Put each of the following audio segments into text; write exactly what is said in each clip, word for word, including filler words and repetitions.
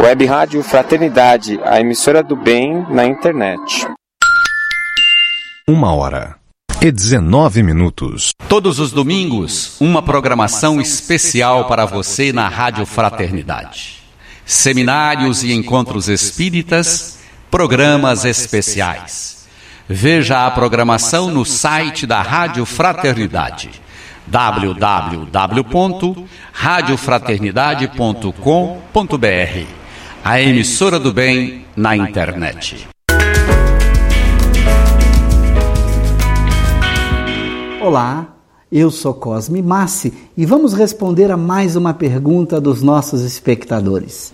Web Rádio Fraternidade, a emissora do bem na internet. Uma hora e dezenove minutos. Todos os domingos, uma programação especial para você na Rádio Fraternidade. Seminários e encontros espíritas, programas especiais. Veja a programação no site da Rádio Fraternidade, w w w ponto rádio fraternidade ponto com ponto b r, a emissora do bem na internet. Olá, eu sou Cosme Massi e vamos responder a mais uma pergunta dos nossos espectadores.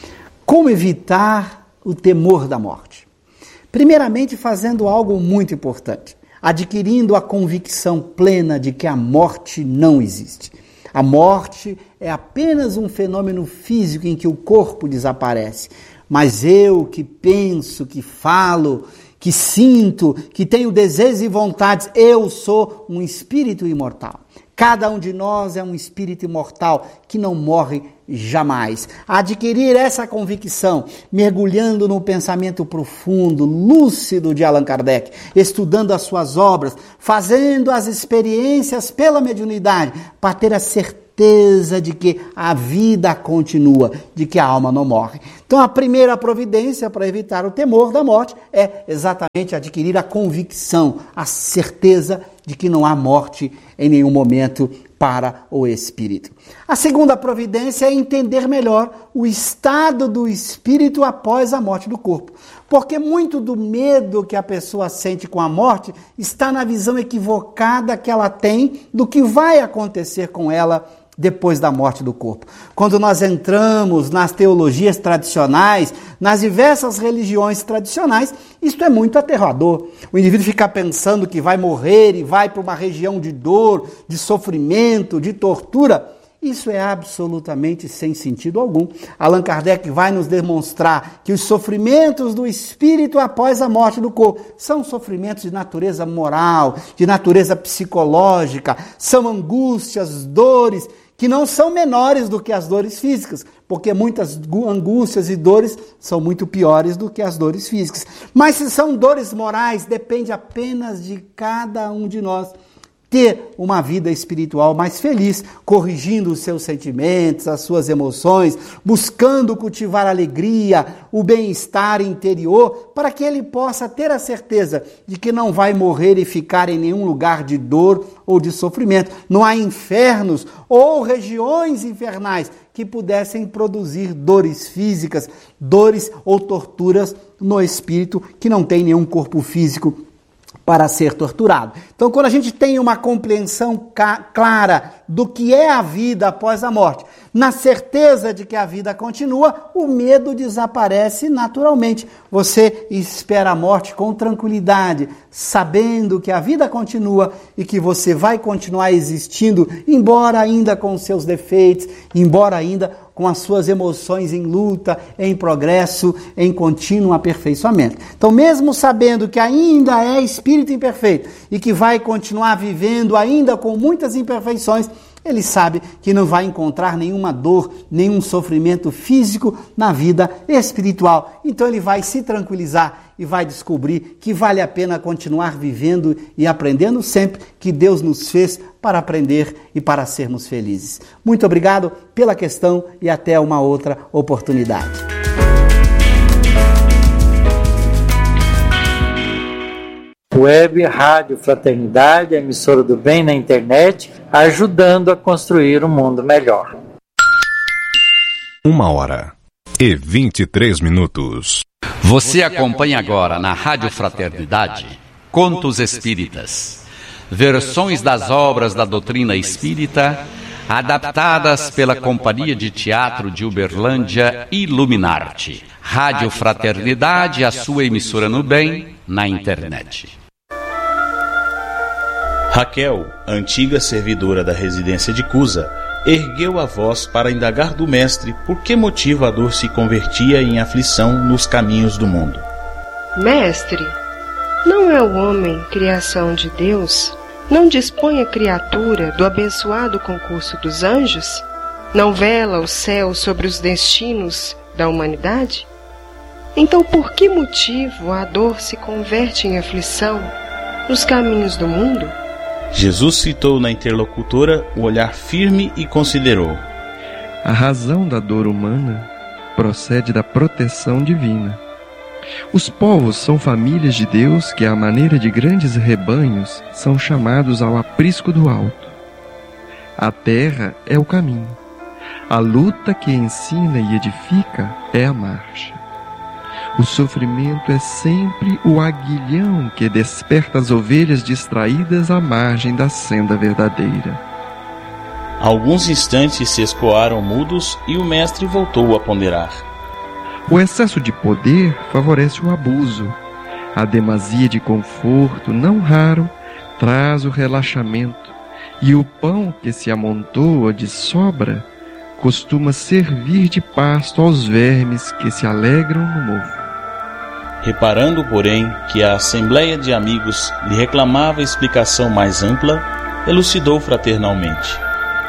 Como evitar o temor da morte? Primeiramente, fazendo algo muito importante, adquirindo a convicção plena de que a morte não existe. A morte é apenas um fenômeno físico em que o corpo desaparece, mas eu que penso, que falo, que sinto, que tenho desejos e vontades, eu sou um espírito imortal. Cada um de nós é um espírito imortal que não morre jamais. Adquirir essa convicção, mergulhando no pensamento profundo, lúcido de Allan Kardec, estudando as suas obras, fazendo as experiências pela mediunidade, para ter a certeza de que a vida continua, de que a alma não morre. Então a primeira providência para evitar o temor da morte é exatamente adquirir a convicção, a certeza de que não há morte em nenhum momento para o espírito. A segunda providência é entender melhor o estado do espírito após a morte do corpo. Porque muito do medo que a pessoa sente com a morte está na visão equivocada que ela tem do que vai acontecer com ela depois da morte do corpo. Quando nós entramos nas teologias tradicionais, nas diversas religiões tradicionais, isto é muito aterrador. O indivíduo fica pensando que vai morrer e vai para uma região de dor, de sofrimento, de tortura. Isso é absolutamente sem sentido algum. Allan Kardec vai nos demonstrar que os sofrimentos do espírito após a morte do corpo são sofrimentos de natureza moral, de natureza psicológica, são angústias, dores, que não são menores do que as dores físicas, porque muitas angústias e dores são muito piores do que as dores físicas. Mas se são dores morais, depende apenas de cada um de nós ter uma vida espiritual mais feliz, corrigindo os seus sentimentos, as suas emoções, buscando cultivar a alegria, o bem-estar interior, para que ele possa ter a certeza de que não vai morrer e ficar em nenhum lugar de dor ou de sofrimento. Não há infernos ou regiões infernais que pudessem produzir dores físicas, dores ou torturas no espírito que não tem nenhum corpo físico para ser torturado. Então, quando a gente tem uma compreensão clara do que é a vida após a morte, na certeza de que a vida continua, o medo desaparece naturalmente. Você espera a morte com tranquilidade, sabendo que a vida continua e que você vai continuar existindo, embora ainda com seus defeitos, embora ainda com as suas emoções em luta, em progresso, em contínuo aperfeiçoamento. Então, mesmo sabendo que ainda é espírito imperfeito e que vai continuar vivendo ainda com muitas imperfeições, ele sabe que não vai encontrar nenhuma dor, nenhum sofrimento físico na vida espiritual. Então ele vai se tranquilizar e vai descobrir que vale a pena continuar vivendo e aprendendo sempre que Deus nos fez para aprender e para sermos felizes. Muito obrigado pela questão e até uma outra oportunidade. Web Rádio Fraternidade, a emissora do bem na internet, ajudando a construir um mundo melhor. Uma hora e vinte e três minutos. Você acompanha agora na Rádio Fraternidade Contos Espíritas, versões das obras da doutrina espírita, adaptadas pela Companhia de Teatro de Uberlândia Iluminarte. Rádio Fraternidade, a sua emissora no bem, na internet. Raquel, antiga servidora da residência de Cusa, ergueu a voz para indagar do mestre por que motivo a dor se convertia em aflição nos caminhos do mundo. Mestre, não é o homem criação de Deus? Não dispõe a criatura do abençoado concurso dos anjos? Não vela o céu sobre os destinos da humanidade? Então, por que motivo a dor se converte em aflição nos caminhos do mundo? Jesus fitou na interlocutora o olhar firme e considerou: a razão da dor humana procede da proteção divina. Os povos são famílias de Deus que, à maneira de grandes rebanhos, são chamados ao aprisco do alto. A terra é o caminho. A luta que ensina e edifica é a marcha. O sofrimento é sempre o aguilhão que desperta as ovelhas distraídas à margem da senda verdadeira. Alguns instantes se escoaram mudos e o mestre voltou a ponderar. O excesso de poder favorece o abuso. A demasia de conforto, não raro, traz o relaxamento. E o pão que se amontoa de sobra costuma servir de pasto aos vermes que se alegram no mofo. Reparando, porém, que a assembleia de amigos lhe reclamava explicação mais ampla, elucidou fraternalmente.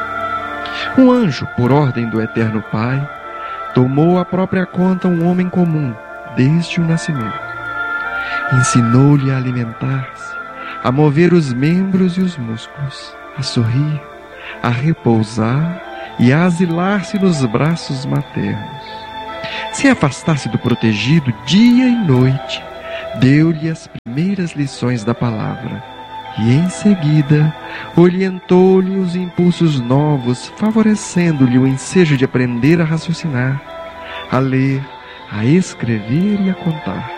Um anjo, por ordem do Eterno Pai, tomou à própria conta um homem comum, desde o nascimento. Ensinou-lhe a alimentar-se, a mover os membros e os músculos, a sorrir, a repousar e a asilar-se nos braços maternos. Sem afastar-se do protegido dia e noite, deu-lhe as primeiras lições da palavra e, em seguida, orientou-lhe os impulsos novos, favorecendo-lhe o ensejo de aprender a raciocinar, a ler, a escrever e a contar.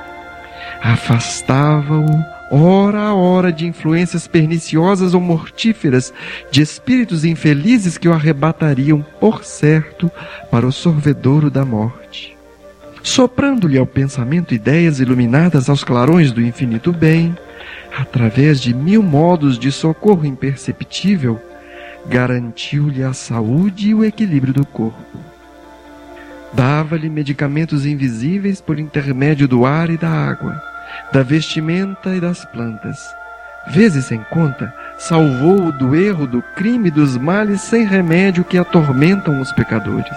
Afastava-o, hora a hora, de influências perniciosas ou mortíferas, de espíritos infelizes que o arrebatariam, por certo, para o sorvedouro da morte. Soprando-lhe ao pensamento ideias iluminadas aos clarões do infinito bem, através de mil modos de socorro imperceptível, garantiu-lhe a saúde e o equilíbrio do corpo. Dava-lhe medicamentos invisíveis por intermédio do ar e da água, da vestimenta e das plantas. Vezes sem conta, salvou-o do erro, do crime e dos males sem remédio que atormentam os pecadores.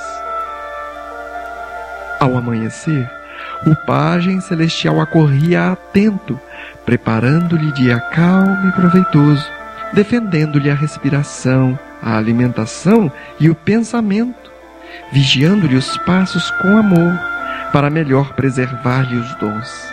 Ao amanhecer, o pajem celestial acorria atento, preparando-lhe dia calmo e proveitoso, defendendo-lhe a respiração, a alimentação e o pensamento, vigiando-lhe os passos com amor, para melhor preservar-lhe os dons.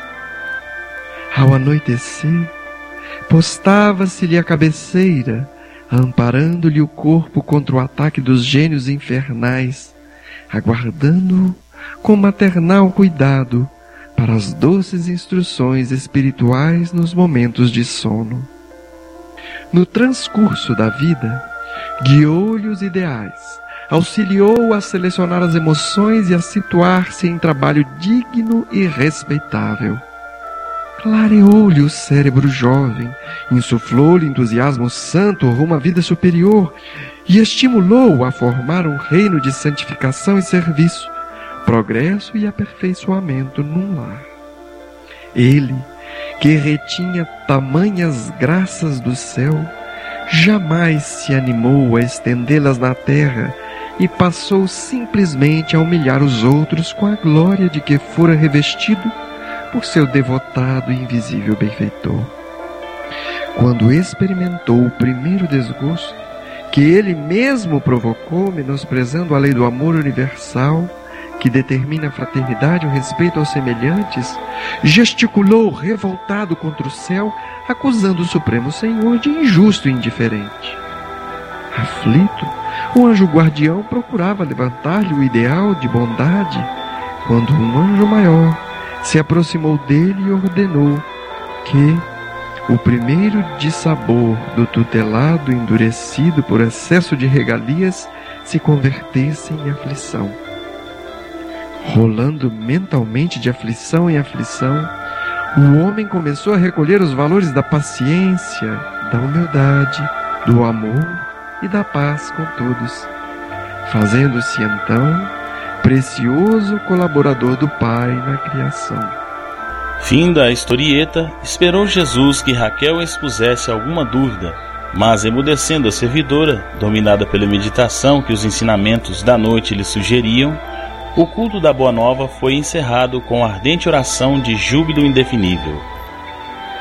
Ao anoitecer, postava-se-lhe a cabeceira, amparando-lhe o corpo contra o ataque dos gênios infernais, aguardando-o com maternal cuidado para as doces instruções espirituais nos momentos de sono. No transcurso da vida, guiou-lhe os ideais, auxiliou-o a selecionar as emoções e a situar-se em trabalho digno e respeitável. Clareou-lhe o cérebro jovem, insuflou-lhe entusiasmo santo rumo à vida superior e estimulou-o a formar um reino de santificação e serviço, progresso e aperfeiçoamento num lar. Ele, que retinha tamanhas graças do céu, jamais se animou a estendê-las na terra e passou simplesmente a humilhar os outros com a glória de que fora revestido por seu devotado e invisível benfeitor. Quando experimentou o primeiro desgosto, que ele mesmo provocou, menosprezando a lei do amor universal, que determina a fraternidade e o respeito aos semelhantes, gesticulou revoltado contra o céu, acusando o Supremo Senhor de injusto e indiferente. Aflito, o anjo guardião procurava levantar-lhe o ideal de bondade, quando um anjo maior se aproximou dele e ordenou que o primeiro dissabor do tutelado endurecido por excesso de regalias se convertesse em aflição. Rolando mentalmente de aflição em aflição, o homem começou a recolher os valores da paciência, da humildade, do amor e da paz com todos, fazendo-se então precioso colaborador do Pai na criação. Fim da historieta. Esperou Jesus que Raquel expusesse alguma dúvida, mas emudecendo a servidora, dominada pela meditação que os ensinamentos da noite lhe sugeriam, O culto da Boa Nova foi encerrado com ardente oração de júbilo indefinível.